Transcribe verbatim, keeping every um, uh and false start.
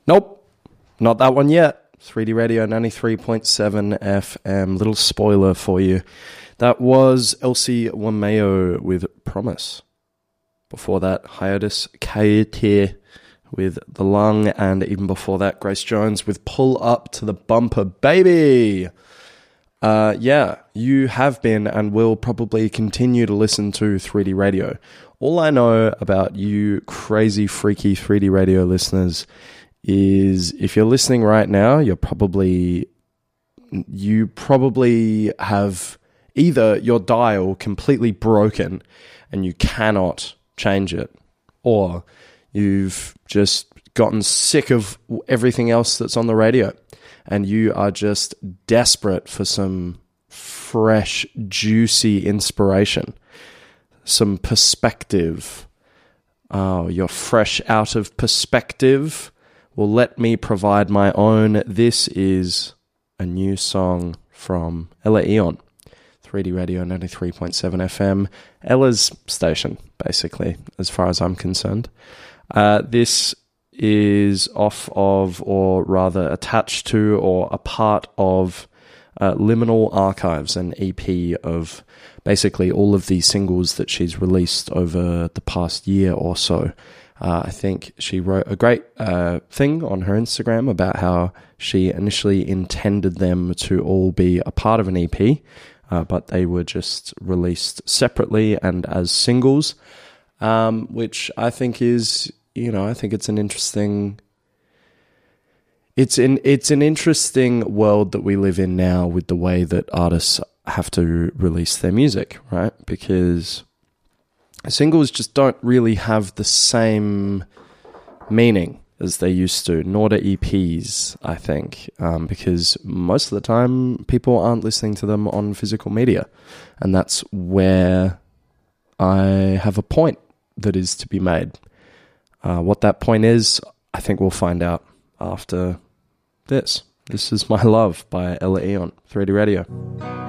Nope, not that one yet. three D Radio ninety-three point seven F M. Little spoiler for you. That was Elsie Wameo with Promise. Before that, Hiatus Kaite with The Lung, and even before that, Grace Jones with Pull Up to the Bumper, baby! Uh, yeah, you have been and will probably continue to listen to three D Radio. All I know about you crazy, freaky three D Radio listeners is if you're listening right now, you're probably, you probably have either your dial completely broken and you cannot change it, or you've just gotten sick of everything else that's on the radio and you are just desperate for some fresh, juicy inspiration, some perspective. Oh, you're fresh out of perspective? Well, let me provide my own. This is a new song from Ella Eon. three D Radio ninety-three point seven F M. Ella's station, basically, as far as I'm concerned. Uh, this is off of, or rather attached to, or a part of uh, Liminal Archives, an E P of basically all of the singles that she's released over the past year or so. Uh, I think she wrote a great uh, thing on her Instagram about how she initially intended them to all be a part of an E P, uh, but they were just released separately and as singles, um, which I think is, you know, I think it's an interesting, it's an, it's an interesting world that we live in now with the way that artists have to release their music, right? Because singles just don't really have the same meaning as they used to, nor do E Ps, I think, um, because most of the time people aren't listening to them on physical media. And that's where I have a point that is to be made. Uh, what that point is, I think we'll find out after this. This is My Love by Ella Eon, three D Radio.